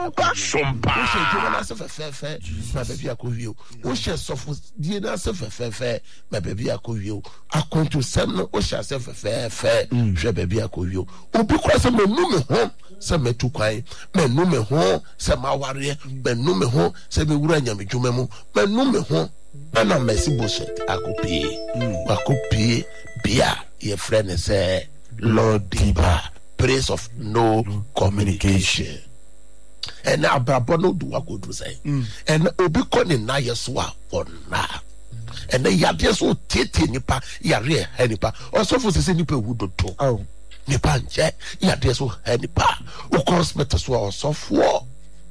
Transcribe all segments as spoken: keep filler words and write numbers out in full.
Sompa. We share Juma se fe fe na baby akowie. We share sofo die na se fe fe fe na baby akowie. Akonto sem no we share se fe fe fe hwe baby akowie. Obi kwa se menu me ho se metu kwan, menu me ho se maware, menu me ho se me wura nyame dwuma mu, menu me ho ana mesi bullshit akopie. Akopie bia ye friend say Lord Diba, place of no communication. And now Brabono do what good to say. And Obi Conin na yeswa or na. And then Yadia so tete nipa yare henipa. Also for the nipa would do. Oh, nipa nche Yadia so henipa. O cosmet as well so for.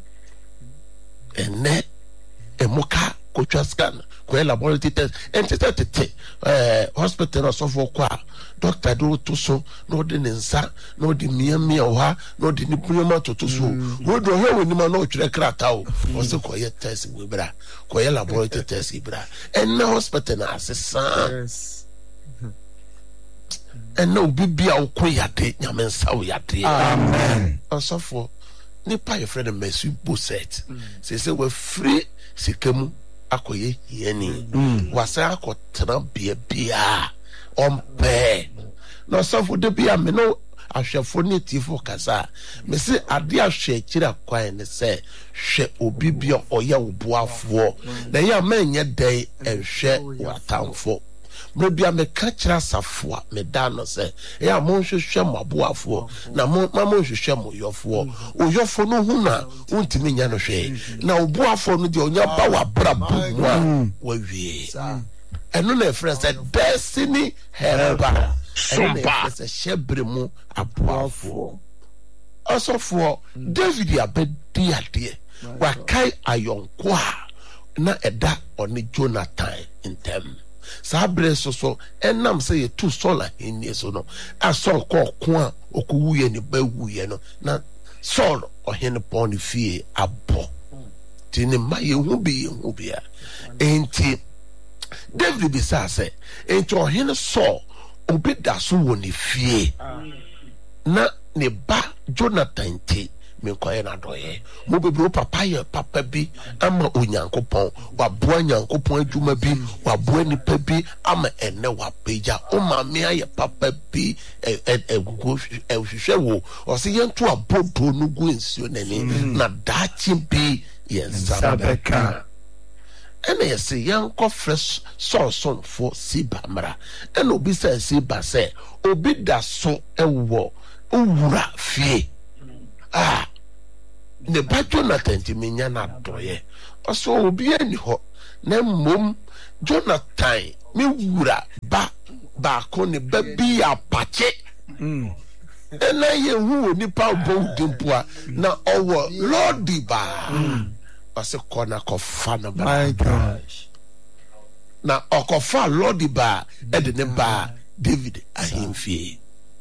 And ne a moka coach scan. Laboratory test and tete eh hospital or so for kwa doctor do to so no de nsa no de miamia wa no de niproma to to so wo do he woni ma no twere krata o o se koye test we bra koye laboratory test we bra and na hospital na asesa yes and no bibia wo koyade nyame nsa wo yade amen so for nipa your friend Messi Boset say say we free sikemu akoye yeni wasa akotena bia bia ompe no sofo de bia me no ahwefo ne tifo kasa me se ade ahwe kira kwan ne se hwe obi bia oye oboafo na ya manye dai ehwe watamfo me bia me ka kira safo a me da no se ya mo hwehwe maboafo na mo ma mo hwehwe mo yofo oyofo no hu na untimi nya no hwe na oboafo no de onya ba wa bra bu a wa wie eno na friend said destiny helper sompa se shebre mu aboafo also for David abedi ade wa kai ayonko a na eda oni Jonathan intem sabre so so enam say tu sola eni so no asol ko ko a okuwuye ni bawuye no na sol ohene pon fie abo tini maye hu bi hu bia enti David bisa say enti ohene so obi da so woni fie na ne ba Jonathan ti me koye na doye mo bebi o papa ye papa bi ama onyankopon wa boa nyankopon adwuma bi wa boa nipa bi ama ene wa peja o ma me aye papa bi egugo ehwehwe wo o se yentu abodo no gu ensio nani na dachi bi yensabeka ene yesi yanko fresh sonson for sibamra ene obi se siba se obi da so ewo owura fie ah ne ba Jonathan ti menya na doye oso obi ani ho na mom Jonathan me wura ba ba ko ne ba bi apache mm ena ye hu oni pa bo dimpoa na owo Lord ba ose kona ko fa na ba my gosh na okofa Lord ba e de ne ba David ahemfie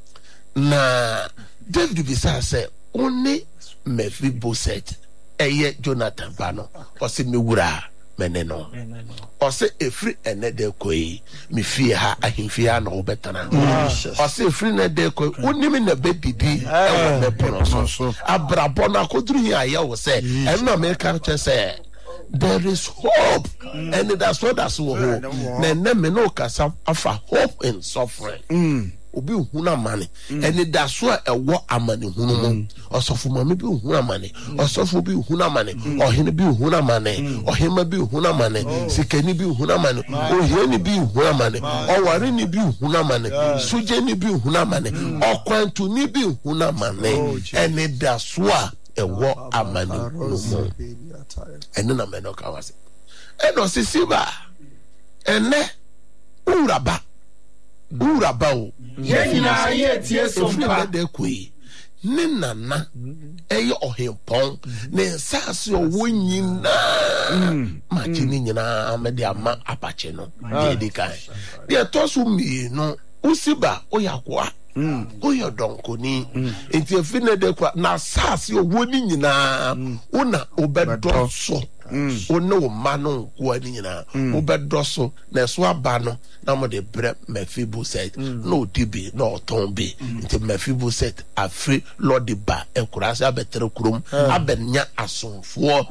na David bisa se oni Mefi Boset eye Jonathan bano ose me wura meneno ose efri ene de koi mi fie ha ahimfie ha no betana ose efri ne de koi onimi na bedidi e wo pono so abrabo na kodru hi aye wo se eno me kan che se there is hope mm. and that's what that's what na na me no kasa afa hope in suffering mm. obi huna mane ene da so e wo amane hunu mo osofo ma me bi huna mane osofo bi huna mane ohene bi huna mane ohema bi huna mane sikani bi huna mane oheni bi huna mane oware ni bi huna mane suje ni bi huna mane okwantu ni bi huna mane ene da so e wo amane hunu mo ene na me no ka wase eno sisiba ene uraba uraba o yenya ye tie sompa de koi ne nana eye ohempon ne nsase o wonyina ma chini nyina amede ama apache no de de kai de tosu mi no usiba oyakwa oyo donkoni enti afine de kwa na sase o woni nyina una obedo so wo ne wo ma no ko ani nyina wo bedo so na so aba no na mo de bre Mephibosheth no dibi no oton bi nti Mephibosheth afri Lord ba enkurase abetere kurom abenya asonfo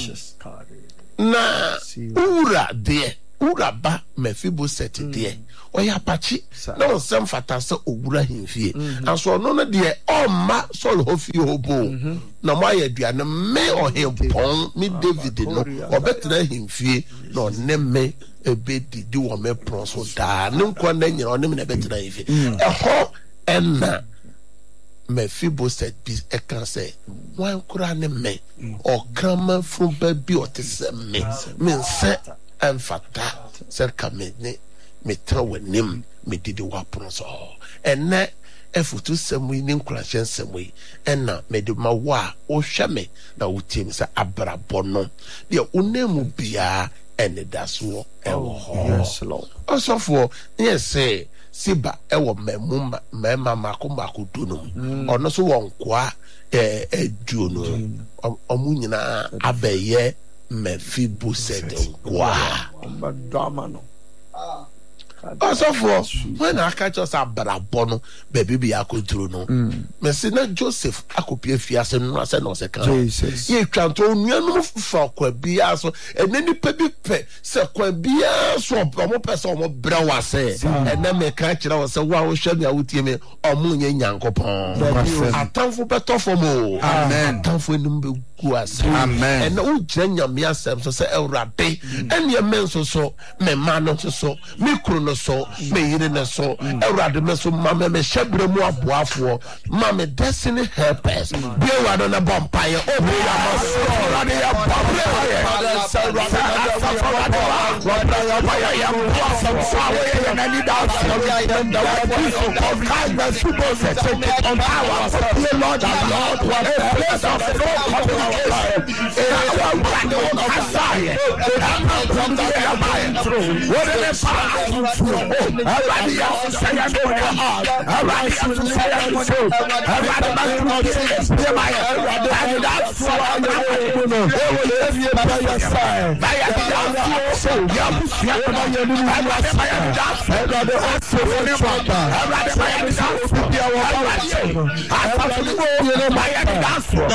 na ura de ura ba Mephibosheth de oya pachi na onsem fata se owura hemfie aso no no de o ma Saul hofie hobo na mo ayeduane me ohempon mi David no obetra hemfie no ne me ebe didi wo me pronso da ne nkwa na nyina onim na betra hemfie eho enna Mephibosheth bi eka se wan kura ne me o krama fun ba bi o te se me me se enfata se kamene me trawe nim me didi wa pronso enne efutu semui ni nkurahye semui enna me de ma wa o hwe me na wutim se abrabọ no de onemu bia ene daso ewo ho yes lord osofo yes siba ewo memuma mema makoma kudunu ono so wonkwa eh edu no omu nyina abeye Mephibosheth nkwa mbadama no also for when I catch us a barabono baby be akoturu no me say na Joseph akopie fiase no ase no se kan ye twanto nuanu fa kwa bia so enani pa bi pe se kwa bia so omo pese omo brewa se ena me kan kira wo se wa wo hwa me awutie me omo nya nyankopon atamfo betofo mo amen atamfo enum be guas amen ena wo gyina nyame asem so se Ewurade ene men so so me ma no so so me kru so me yire ne so Ewurade me so ma me hyebre mu aboafo ma me destiny helpers be Ewurade na bompaye obi ya maso Ewurade ya bompaye everybody else say I know your heart. Everybody else say I know your heart. Everybody else say I know your heart. And that's what I'm going to do. They will live you by your side. By your side. So, yeah, everybody else everybody else say your heart. Everybody else say your heart. I thought you know you know by your dance. So,